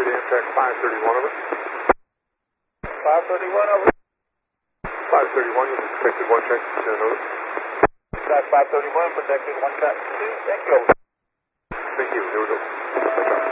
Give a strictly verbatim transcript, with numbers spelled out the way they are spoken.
Amtrak five thirty-one, over. five thirty-one, over. five thirty-one, you expected one track to ten, over. Track five thirty-one, projected one track two, thank you, over. Thank you, there we go.